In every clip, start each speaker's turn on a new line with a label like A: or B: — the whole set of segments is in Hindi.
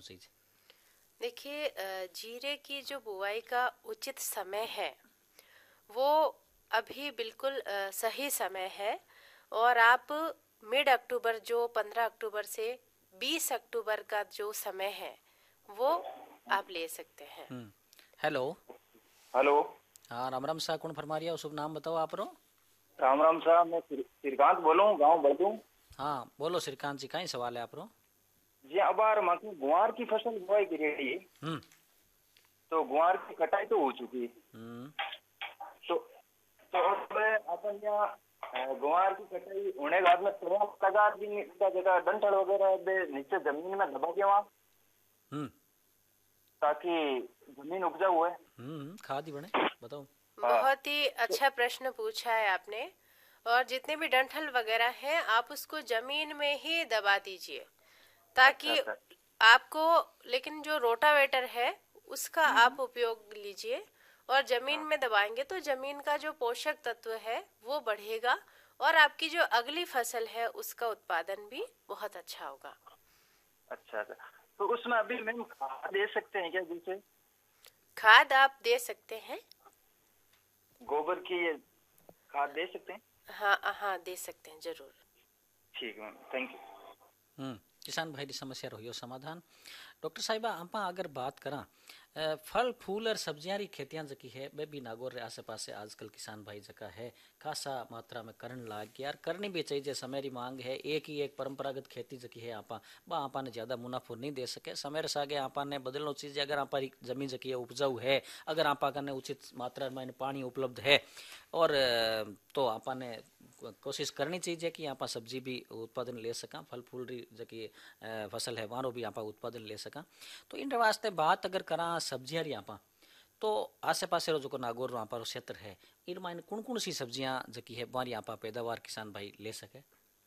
A: चाहिए?
B: देखिए, जीरे की जो बुआई का उचित समय है वो अभी बिल्कुल सही समय है। और आप मिड अक्टूबर, जो 15 अक्टूबर से 20 अक्टूबर का जो समय है वो आप ले सकते हैं।
A: हेलो।
C: हेलो।
A: हाँ, राम राम शाह, कौन फरमा रिया? शुभ नाम बताओ आप रो।
C: राम राम साहब, मैं श्रीकांत बोलूँ, गांव बड़दू।
A: हाँ बोलो श्रीकांत जी, कहीं सवाल है आप रो?
C: जी, अब बार माकी गुआर की फसल बुआई की रेडी है।
A: हम्म
C: तो गुआर की कटाई तो हो चुकी।
A: हम्म
C: तो तो अब अपन यहाँ गुआर की कटाई होने के बाद में थोड़ा तगार भी का जगह डंठल वगैरह बे नीचे जमीन में दबा के वहाँ,
A: हम्म
C: ताकि जमीन उपजाऊ है।
A: खाद ही बने, बताओ।
C: हाँ।
B: बहुत ही अच्छा प्रश्न पूछा है आपने। और जितने भी डंठल वगैरह हैं आप उसको जमीन में ही दबा दीजिए
C: अच्छा
B: ताकि
C: अच्छा।
B: आपको, लेकिन जो रोटावेटर है उसका आप उपयोग लीजिए। और जमीन
C: हाँ।
B: में दबाएंगे तो जमीन का जो पोषक तत्व है वो बढ़ेगा और आपकी जो अगली फसल है उसका उत्पादन भी बहुत अच्छा होगा।
C: अच्छा अच्छा। तो उसमें अभी मैम खाद दे सकते हैं क्या? जैसे
B: खाद आप दे सकते हैं।
C: गोबर की ये खाद दे सकते हैं?
B: हाँ हाँ, दे सकते हैं जरूर।
C: ठीक है मैम, थैंक यू।
A: किसान भाई की समस्या रही समाधान। डॉक्टर साहिबा, आप अगर बात करा फल फूल और सब्जियां री खेतियां जकी है वे भी नागौर रे आसे पासे आजकल किसान भाई जका है खासा मात्रा में करण लाग गया। यार करनी भी चाहिए, समय री मांग है। एक ही एक परंपरागत खेती जकी है आपा ने ज्यादा मुनाफो नहीं दे सके। समय रे सागे आपा ने बदलनो चीज। अगर आपा जमीन जकी है उपजाऊ है, अगर आपा कने उचित मात्रा में पानी उपलब्ध है और तो आपा ने कोशिश करनी चाहिए कि आप सब्जी भी उत्पादन ले सका, फल फूल री जकी फसल है वारो भी आप उत्पादन ले सका। तो इन वास्ते बात अगर करा सब्जियां री आप तो आसे पासे रो जो नागौर रो आप क्षेत्र है इन मायने कौन कौन सी सब्जियां जकी है बारी आप पैदावार किसान भाई ले सके?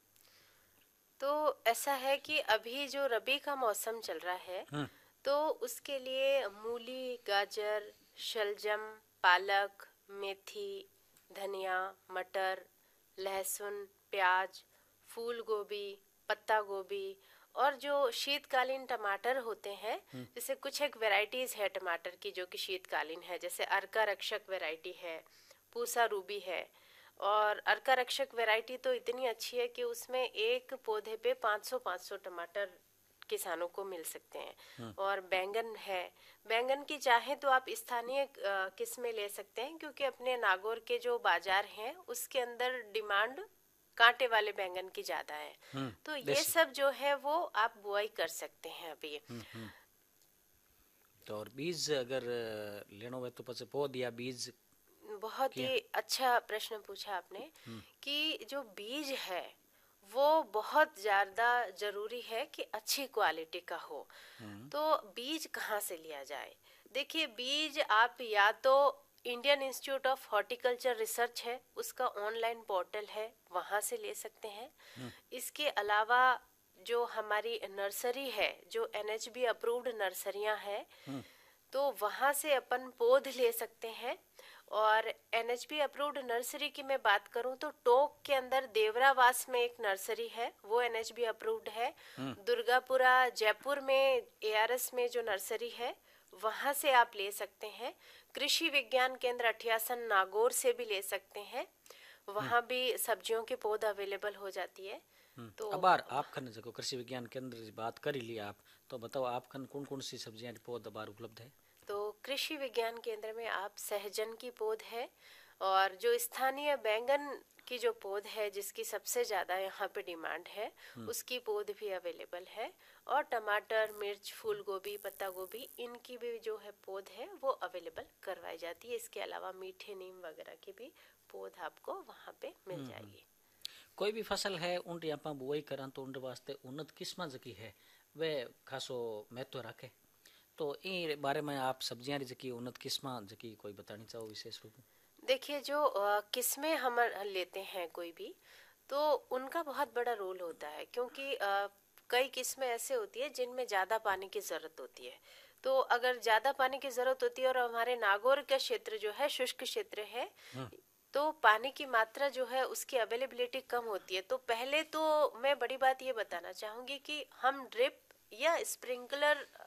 B: तो ऐसा है कि अभी जो रबी का मौसम चल रहा है तो उसके लिए मूली, गाजर, शलजम, पालक, मेथी, धनिया, मटर, लहसुन, प्याज, फूल गोभी, पत्ता गोभी और जो शीतकालीन टमाटर होते हैं, जैसे कुछ एक वैरायटीज है टमाटर की जो कि शीतकालीन है, जैसे अर्का रक्षक वैरायटी है, पूसा रूबी है। और अर्का रक्षक वैरायटी तो इतनी अच्छी है कि उसमें एक पौधे पे 500-500 टमाटर किसानों को मिल सकते हैं। और बैंगन है, बैंगन की चाहे तो आप स्थानीय किस्में ले सकते हैं क्योंकि अपने नागौर के जो बाजार हैं उसके अंदर डिमांड कांटे वाले बैंगन की ज्यादा है। तो ये सब जो है वो आप बुआई कर सकते हैं अभी।
A: तो और बीज अगर लेनो है तो पचे पौध या बीज?
B: बहुत ही अच्छा प्रश्न पूछा आपने कि जो बीज है वो बहुत ज्यादा जरूरी है कि अच्छी क्वालिटी का हो। तो बीज कहाँ से लिया जाए? देखिए, बीज आप या तो Indian institute of horticulture research है उसका ऑनलाइन पोर्टल है वहां से ले सकते हैं। इसके अलावा जो हमारी नर्सरी है, जो एनएचबी अप्रूव्ड नर्सरियां हैं, तो वहां से अपन पौध ले सकते हैं। और एनएचबी अप्रूव्ड नर्सरी की मैं बात करूं तो टोक के अंदर देवरावास में एक नर्सरी है, वो एनएचबी अप्रूव्ड है। दुर्गापुरा जयपुर में एआरएस में जो नर्सरी है वहां से आप ले सकते हैं। कृषि विज्ञान केंद्र अठियासन नागौर से भी ले सकते हैं, वहां भी सब्जियों के पौध अवेलेबल हो जाती है। तो
A: अब बार आप खन जको कृषि विज्ञान केंद्र की बात कर ही लिया आप, तो बताओ आप खन कौन कौन सी सब्जियां पौध बार उपलब्ध है?
B: तो कृषि विज्ञान केंद्र में आप सहजन की पौध है और जो स्थानीय बैंगन की जो पौध है जिसकी सबसे ज़्यादा यहाँ पे डिमांड है उसकी पौध भी अवेलेबल है। और टमाटर, मिर्च, फूल गोभी, पत्ता गोभी, इनकी भी जो है पौध है वो अवेलेबल करवाई जाती है। इसके अलावा मीठे नीम वगैरह की भी पौध आपको वहाँ पे मिल जाएगी।
A: कोई भी फसल है उन आप बुआई करा तो उन वास्ते उन्नत किस्म जकी है वे खासो महत्व रखे। तो इन बारे में आप सब्जियां जकी उन्नत किस्म जकी कोई बतानी चाहो विशेष रूप में?
B: देखिए, जो किस्में हम लेते हैं कोई भी, तो उनका बहुत बड़ा रोल होता है क्योंकि कई किस्में ऐसे होती है जिनमें ज़्यादा पानी की ज़रूरत होती है। तो अगर ज़्यादा पानी की ज़रूरत होती है और हमारे नागौर का क्षेत्र जो है शुष्क क्षेत्र है, तो पानी की मात्रा जो है उसकी अवेलेबिलिटी कम होती है। तो पहले तो मैं बड़ी बात ये बताना चाहूँगी कि हम ड्रिप या स्प्रिंकलर